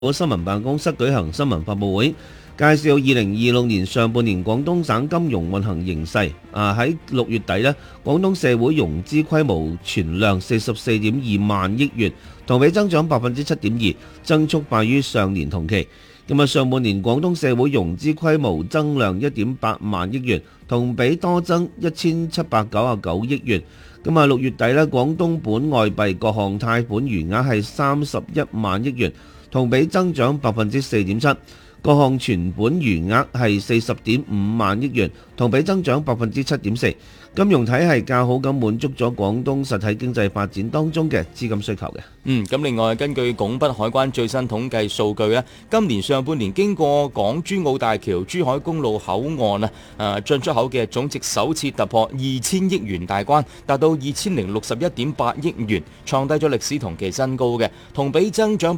新聞辦公室舉行新聞發佈會，介紹2026年上半年廣東省金融運行形勢。喺6月底呢，廣東社會融資規模存量44.2萬億元，同比增長7.2%，增速快於上年同期。上半年廣東社會融資規模增量1.8萬億元，同比多增1799億元。6月底呢，廣東本外幣各項貸款餘額係31萬億元，同比增長4.7%，各項存款餘額係40.5萬億元，同比增長7.4%。金融體系較好咁滿足咗廣東實體經濟發展當中嘅資金需求嘅。 咁另外根據拱北海關最新統計數據咧，今年上半年經過港珠澳大橋珠海公路口岸進出口嘅總值首次突破2000億元大關，達到2061.8億元，創低咗歷史同期新高嘅，同比增長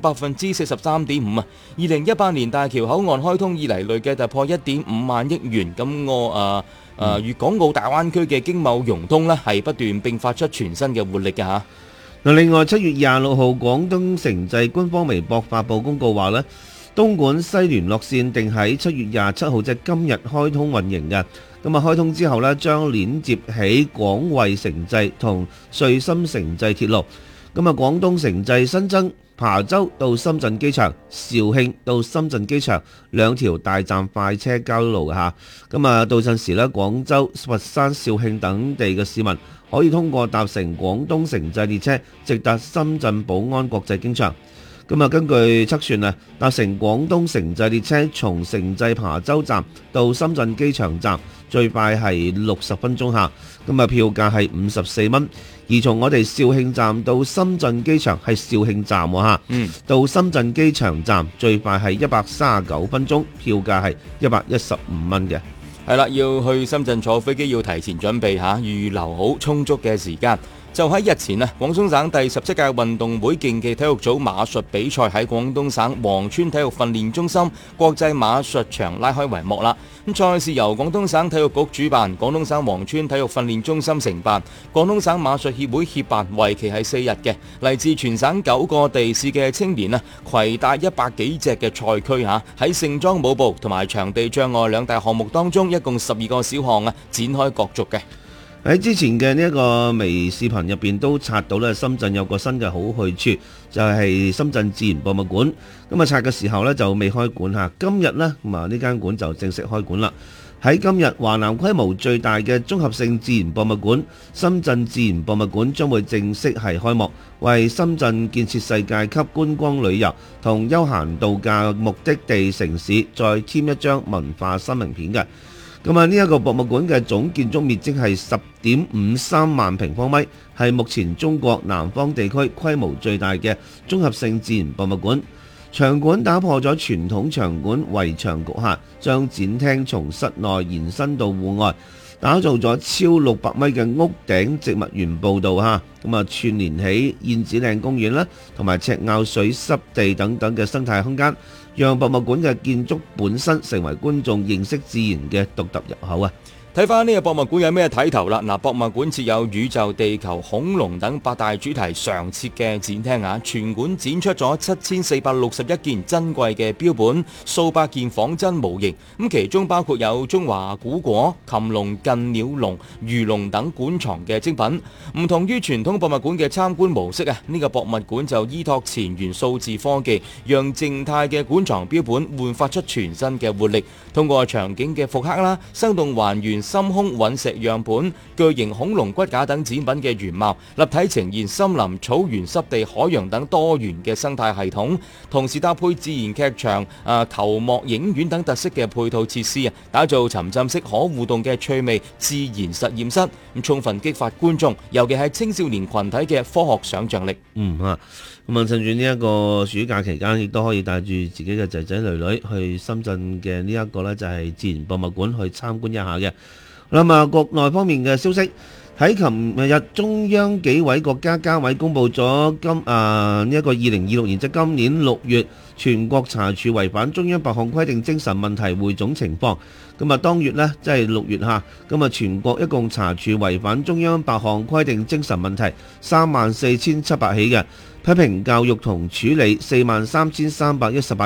43.5%。2018年大橋口岸開通以嚟累計突破1.5萬億元，粵港澳大灣區嘅經貿融通呢係不斷迸發出全新嘅活力嘅嚇。 另外7月26號，廣東城際官方微博發布公告話呢，東莞西聯絡線定喺7月27號即今日開通運營嘅。開通之後呢，將連接起廣惠城際同穗深城際鐵路。廣東城際新增琶洲到深圳機場、肇慶到深圳機場兩條大站快車交路嘅嚇。到陣時呢，廣州、佛山、肇慶等地嘅市民可以通過搭乘廣東城際列車直達深圳寶安國際機場。根據測算搭乘廣東城際列車從城際琶洲站到深圳機場站最快係60分鐘下，票價係54蚊。而從我哋肇慶站到深圳機場係肇慶站到深圳機場站最快係139分鐘，票價係115蚊嘅。 係啦，要去深圳坐飛機要提前準備下，預留好充足嘅時間。就喺日前廣東省第17屆運動會競技體育組馬術比賽喺廣東省黃村體育訓練中心國際馬術場拉開帷幕啦。賽事由廣東省體育局主辦，廣東省黃村體育訓練中心承辦，廣東省馬術協會協辦，為期係4日嘅。嚟自全省9個地市嘅青年攜帶100幾隻嘅賽駒喺盛裝舞步同埋場地障礙兩大項目當中，一共12個小項展開角逐嘅。 喺之前嘅呢一個微視頻入邊都刷到咧，深圳有個新嘅好去處，就係深圳自然博物館。刷嘅時候呢就未開館嚇，今日呢呢間館就正式開館啦。喺今日，華南規模最大嘅綜合性自然博物館深圳自然博物館將會正式係開幕，為深圳建設世界級觀光旅遊同休閒度假目的地城市再添一張文化新名片嘅。呢一個博物館嘅總建築面積係10.53萬平方米，係目前中國南方地區規模最大嘅綜合性自然博物館。場館打破咗傳統場館圍牆局限，將展廳從室內延伸到戶外，打造咗超600米嘅屋頂植物園步道串連起燕子嶺公園啦，同埋赤坳水濕地等等嘅生態空間，讓博物館嘅建築本身成為觀眾認識自然嘅獨特入口。 睇翻呢個博物館有咩睇頭啦？博物館設有宇宙、地球、恐龍等8大主題常設嘅展廳全館展出咗7461件珍貴嘅標本，數百件仿真模型。其中包括有中華古果、禽龍、近鳥龍、魚龍等館藏嘅精品。唔同於傳統博物館嘅參觀模式呢個博物館就依託前沿數字科技，讓靜態嘅館藏標本煥發出全新嘅活力。通過場景嘅復刻啦，生動還原深空隕石樣本、巨型恐龍骨架等展品嘅原貌，立體呈現森林、草原、濕地、海洋等多元嘅生態系統，同時搭配自然劇場、球幕影院等特色嘅配套設施打造沉浸式可互動嘅趣味自然實驗室，充分激發觀眾，尤其係青少年群體嘅科學想像力。 趁住呢一個暑假期間，亦都可以帶住自己嘅仔仔女女去深圳嘅呢一個呢就係自然博物館去參觀一下嘅。國內方面嘅消息，喺琴日中央紀委國家監委公布咗呢一個2026年即今年6月全國查處違反中央8項規定精神問題匯總情況。咁啊，當月呢，即係6月嚇，咁啊，全國一共查處違反中央8項規定精神問題34,700起嘅，批評教育同處理43,318